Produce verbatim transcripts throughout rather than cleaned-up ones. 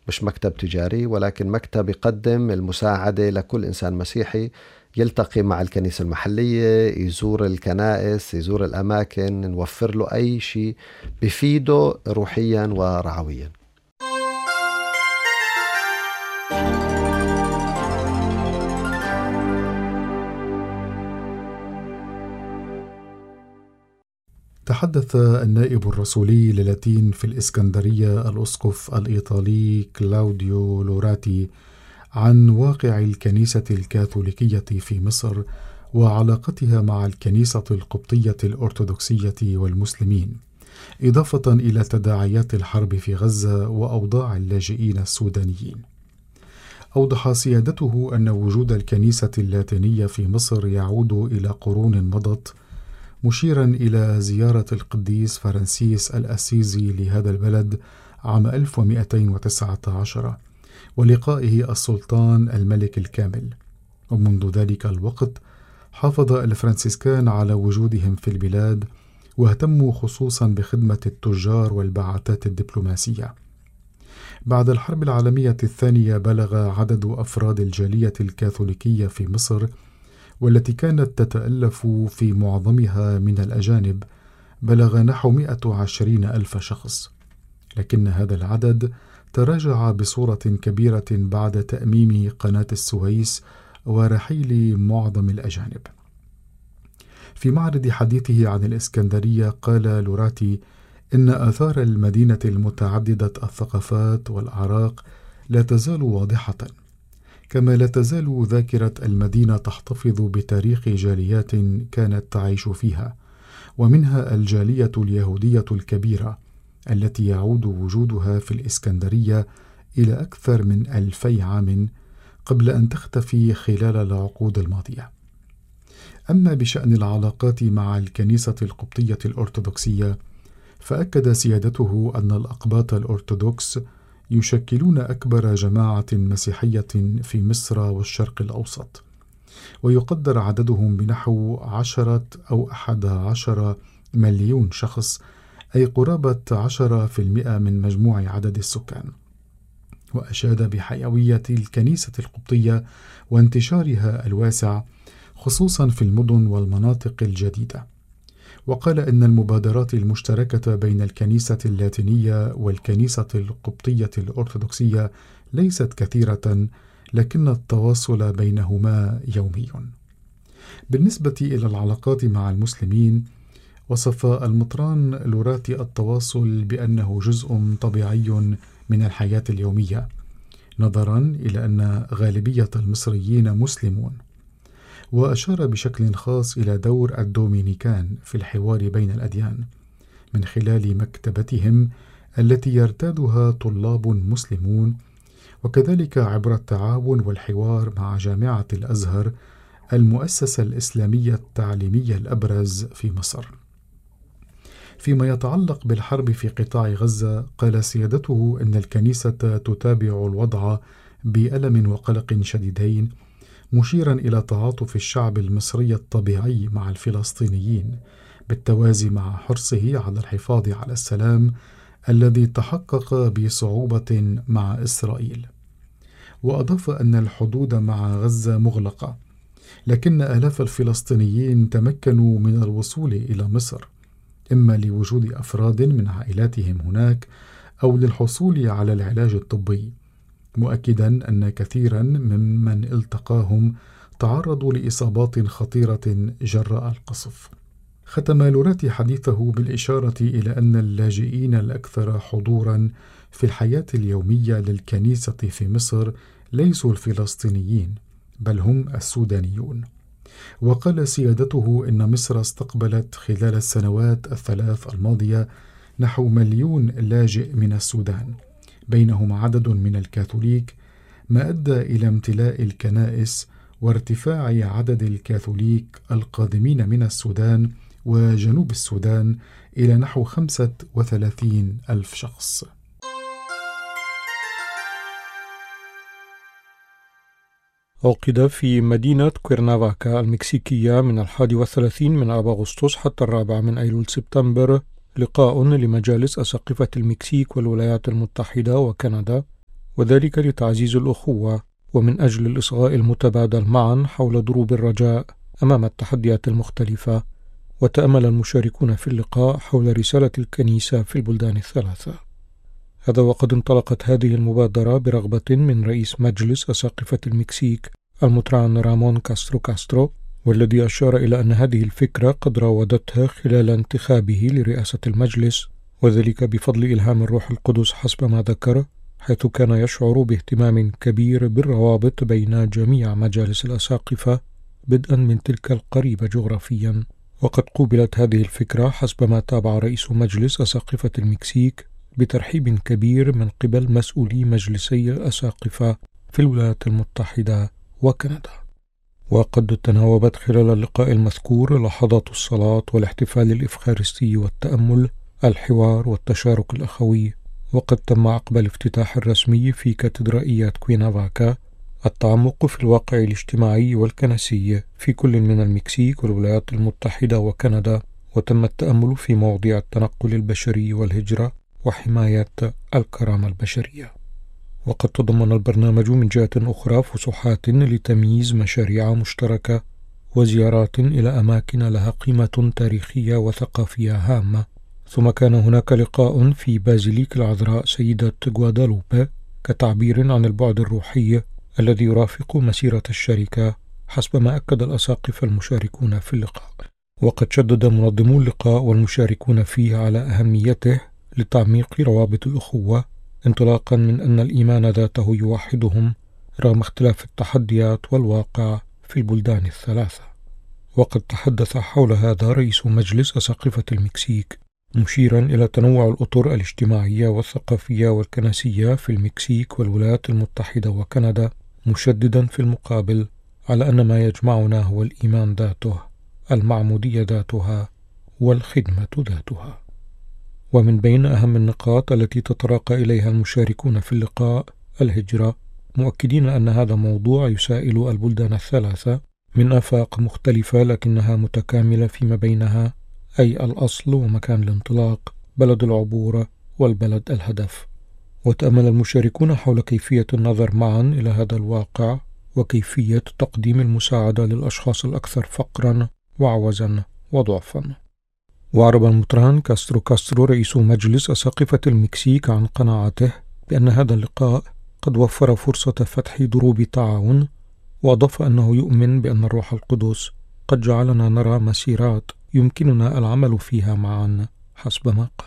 مش مكتب تجاري، ولكن مكتب يقدم المساعدة لكل إنسان مسيحي يلتقي مع الكنيسة المحلية، يزور الكنائس، يزور الأماكن، نوفر له أي شيء بفيده روحيا ورعويا. تحدث النائب الرسولي للاتين في الإسكندرية الأسقف الإيطالي كلاوديو لوراتي عن واقع الكنيسة الكاثوليكية في مصر وعلاقتها مع الكنيسة القبطية الأرثوذكسية والمسلمين، إضافة إلى تداعيات الحرب في غزة وأوضاع اللاجئين السودانيين. أوضح سيادته أن وجود الكنيسة اللاتينية في مصر يعود إلى قرون مضت، مشيرا إلى زيارة القديس فرانسيس الأسيزي لهذا البلد عام ألف ومئتين وتسعة عشر ولقائه السلطان الملك الكامل، ومنذ ذلك الوقت حافظ الفرنسيسكان على وجودهم في البلاد، واهتموا خصوصا بخدمة التجار والبعثات الدبلوماسية. بعد الحرب العالمية الثانية بلغ عدد أفراد الجالية الكاثوليكية في مصر، والتي كانت تتألف في معظمها من الأجانب، بلغ نحو مئة وعشرين ألف شخص، لكن هذا العدد تراجع بصورة كبيرة بعد تأميم قناة السويس ورحيل معظم الأجانب. في معرض حديثه عن الإسكندرية قال لوراتي إن آثار المدينة المتعددة الثقافات والأعراق لا تزال واضحة، كما لا تزال ذاكرة المدينة تحتفظ بتاريخ جاليات كانت تعيش فيها، ومنها الجالية اليهودية الكبيرة التي يعود وجودها في الإسكندرية إلى أكثر من ألفي عام قبل أن تختفي خلال العقود الماضية. أما بشأن العلاقات مع الكنيسة القبطية الأرثوذكسية، فأكد سيادته أن الأقباط الأرثوذكس يشكلون أكبر جماعة مسيحية في مصر والشرق الأوسط، ويقدر عددهم بنحو عشرة أو أحد عشر مليون شخص، أي قرابة عشرة في المئة من مجموع عدد السكان. وأشاد بحيوية الكنيسة القبطية وانتشارها الواسع خصوصا في المدن والمناطق الجديدة، وقال إن المبادرات المشتركة بين الكنيسة اللاتينية والكنيسة القبطية الأرثوذكسية ليست كثيرة، لكن التواصل بينهما يومي. بالنسبة إلى العلاقات مع المسلمين، وصف المطران لوراتي التواصل بأنه جزء طبيعي من الحياة اليومية، نظرا إلى أن غالبية المصريين مسلمون، وأشار بشكل خاص إلى دور الدومينيكان في الحوار بين الأديان من خلال مكتبتهم التي يرتادها طلاب مسلمون، وكذلك عبر التعاون والحوار مع جامعة الأزهر المؤسسة الإسلامية التعليمية الأبرز في مصر. فيما يتعلق بالحرب في قطاع غزة، قال سيادته إن الكنيسة تتابع الوضع بألم وقلق شديدين، مشيرا إلى تعاطف الشعب المصري الطبيعي مع الفلسطينيين بالتوازي مع حرصه على الحفاظ على السلام الذي تحقق بصعوبة مع إسرائيل. وأضاف أن الحدود مع غزة مغلقة، لكن آلاف الفلسطينيين تمكنوا من الوصول إلى مصر، إما لوجود أفراد من عائلاتهم هناك أو للحصول على العلاج الطبي، مؤكدا أن كثيرا ممن التقاهم تعرضوا لإصابات خطيرة جراء القصف. ختم لوراتي حديثه بالإشارة إلى أن اللاجئين الأكثر حضورا في الحياة اليومية للكنيسة في مصر ليسوا الفلسطينيين، بل هم السودانيون. وقال سيادته إن مصر استقبلت خلال السنوات الثلاث الماضية نحو مليون لاجئ من السودان، بينهم عدد من الكاثوليك، ما أدى إلى امتلاء الكنائس وارتفاع عدد الكاثوليك القادمين من السودان وجنوب السودان إلى نحو خمسة وثلاثين ألف شخص. عقد في مدينة كويرنافاكا المكسيكية من الحادي والثلاثين من آب أغسطس حتى الرابع من أيلول سبتمبر لقاء لمجالس أساقفة المكسيك والولايات المتحدة وكندا وذلك لتعزيز الأخوة ومن أجل الإصغاء المتبادل معا حول دروب الرجاء أمام التحديات المختلفة. وتأمل المشاركون في اللقاء حول رسالة الكنيسة في البلدان الثلاثة. هذا وقد انطلقت هذه المبادرة برغبة من رئيس مجلس أساقفة المكسيك المطران رامون كاسترو كاسترو، والذي أشار إلى أن هذه الفكرة قد راودتها خلال انتخابه لرئاسة المجلس، وذلك بفضل إلهام الروح القدس حسب ما ذكر، حيث كان يشعر باهتمام كبير بالروابط بين جميع مجالس الأساقفة بدءا من تلك القريبة جغرافيا. وقد قوبلت هذه الفكرة حسب ما تابع رئيس مجلس أساقفة المكسيك بترحيب كبير من قبل مسؤولي مجلسي الأساقفة في الولايات المتحدة وكندا. وقد تناوبت خلال اللقاء المذكور لحظات الصلاة والاحتفال الإفخارستي والتأمل، الحوار والتشارك الأخوي. وقد تم عقب الافتتاح الرسمي في كاتدرائية كوينافاكا التعمق في الواقع الاجتماعي والكنسي في كل من المكسيك والولايات المتحدة وكندا، وتم التأمل في مواضيع التنقل البشري والهجرة وحماية الكرامة البشرية. وقد تضمن البرنامج من جهة أخرى فسحات لتمييز مشاريع مشتركة وزيارات إلى أماكن لها قيمة تاريخية وثقافية هامة. ثم كان هناك لقاء في بازيليك العذراء سيدة غوادالوبي كتعبير عن البعد الروحي الذي يرافق مسيرة الشركة حسب ما أكد الأساقفة المشاركون في اللقاء. وقد شدد منظمو اللقاء والمشاركون فيه على أهميته لتعميق روابط الأخوة، انطلاقا من أن الإيمان ذاته يوحدهم رغم اختلاف التحديات والواقع في البلدان الثلاثة. وقد تحدث حول هذا رئيس مجلس أساقفة المكسيك مشيرا إلى تنوع الأطر الاجتماعية والثقافية والكنسية في المكسيك والولايات المتحدة وكندا، مشددا في المقابل على أن ما يجمعنا هو الإيمان ذاته، المعمودية ذاتها، والخدمة ذاتها. ومن بين أهم النقاط التي تتراقى إليها المشاركون في اللقاء الهجرة، مؤكدين أن هذا موضوع يسائل البلدان الثلاثة من آفاق مختلفة لكنها متكاملة فيما بينها، أي الأصل ومكان الانطلاق، بلد العبور والبلد الهدف. وتأمل المشاركون حول كيفية النظر معا إلى هذا الواقع وكيفية تقديم المساعدة للأشخاص الأكثر فقرا وعوزا وضعفا. وأعرب المطران كاسترو كاسترو رئيس مجلس أساقفة المكسيك عن قناعته بأن هذا اللقاء قد وفر فرصة فتح دروب تعاون، وأضاف أنه يؤمن بأن الروح القدس قد جعلنا نرى مسيرات يمكننا العمل فيها معا حسب ما قال.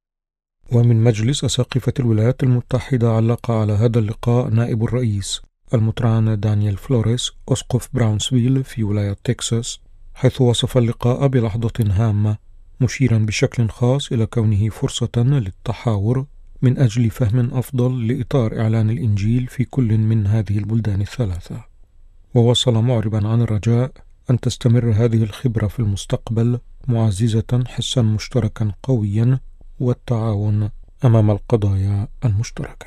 ومن مجلس أساقفة الولايات المتحدة علق على هذا اللقاء نائب الرئيس المطران دانيال فلوريس أسقف براونسفيل في ولاية تكساس، حيث وصف اللقاء بلحظة هامة، مشيرا بشكل خاص إلى كونه فرصة للتحاور من أجل فهم أفضل لإطار إعلان الإنجيل في كل من هذه البلدان الثلاثة. ووصل معربا عن الرجاء أن تستمر هذه الخبرة في المستقبل، معززة حسا مشتركا قويا والتعاون أمام القضايا المشتركة.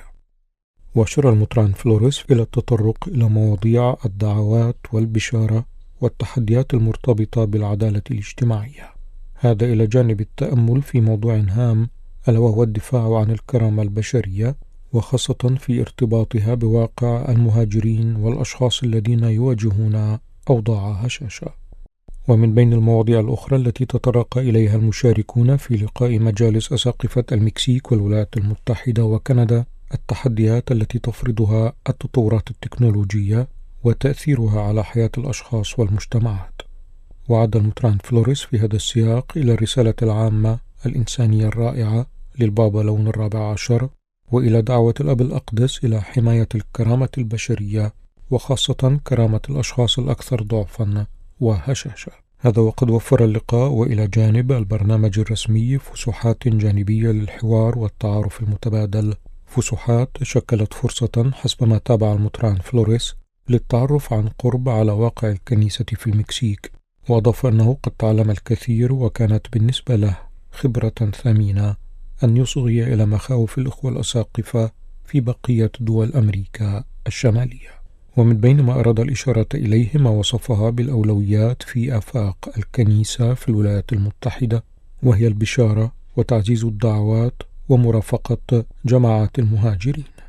وأشار المطران فلوريس إلى التطرق إلى مواضيع الدعوات والبشارة والتحديات المرتبطة بالعدالة الاجتماعية، هذا إلى جانب التأمل في موضوع هام ألا وهو الدفاع عن الكرامة البشرية، وخاصة في ارتباطها بواقع المهاجرين والأشخاص الذين يواجهون أوضاع هشاشة. ومن بين المواضيع الأخرى التي تتراقى إليها المشاركون في لقاء مجالس أساقفة المكسيك والولايات المتحدة وكندا التحديات التي تفرضها التطورات التكنولوجية وتأثيرها على حياة الأشخاص والمجتمعات. وعد المطران فلوريس في هذا السياق إلى الرسالة العامة الإنسانية الرائعة للبابا لون الرابع عشر، وإلى دعوة الأب الأقدس إلى حماية الكرامة البشرية وخاصة كرامة الأشخاص الأكثر ضعفا وهشاشة. هذا وقد وفر اللقاء وإلى جانب البرنامج الرسمي فسحات جانبية للحوار والتعارف المتبادل، فسحات شكلت فرصة حسب ما تابع المطران فلوريس للتعرف عن قرب على واقع الكنيسة في المكسيك. وأضاف أنه قد تعلم الكثير وكانت بالنسبة له خبرة ثمينة أن يصغي إلى مخاوف الإخوة الأساقفة في بقية دول أمريكا الشمالية. ومن بين ما أراد الإشارة إليه ما وصفها بالأولويات في آفاق الكنيسة في الولايات المتحدة، وهي البشارة وتعزيز الدعوات ومرافقة جماعات المهاجرين.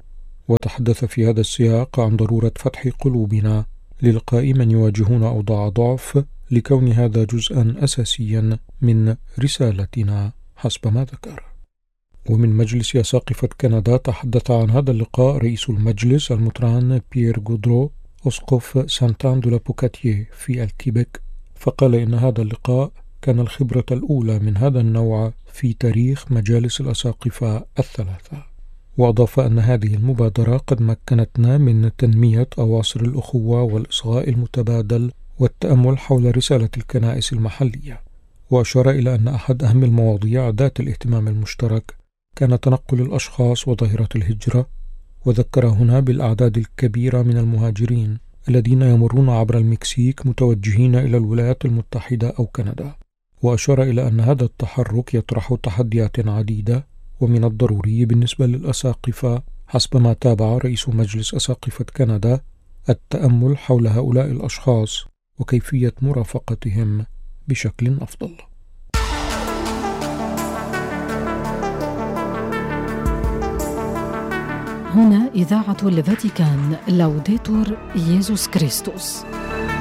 وتحدث في هذا السياق عن ضرورة فتح قلوبنا للقاء من يواجهون أوضاع ضعف، لكون هذا جزءا أساسيا من رسالتنا حسب ما ذكر. ومن مجلس أساقفة كندا تحدث عن هذا اللقاء رئيس المجلس المطران بيير غودرو أسقف سانتان دو لابوكاتيه في الكيبك، فقال إن هذا اللقاء كان الخبرة الأولى من هذا النوع في تاريخ مجالس الأساقفة الثلاثة. وأضاف أن هذه المبادرة قد مكنتنا من تنمية أواصر الأخوة والإصغاء المتبادل والتأمل حول رسالة الكنائس المحلية، وأشار إلى أن أحد أهم المواضيع ذات الاهتمام المشترك كان تنقل الأشخاص وظاهرة الهجرة، وذكر هنا بالأعداد الكبيرة من المهاجرين الذين يمرون عبر المكسيك متوجهين إلى الولايات المتحدة أو كندا، وأشار إلى أن هذا التحرك يطرح تحديات عديدة، ومن الضروري بالنسبة للأساقفة حسب ما تابع رئيس مجلس أساقفة كندا التأمل حول هؤلاء الأشخاص وكيفية مرافقتهم بشكل أفضل. هنا إذاعة الفاتيكان، لوديتور ييسوس كريستوس.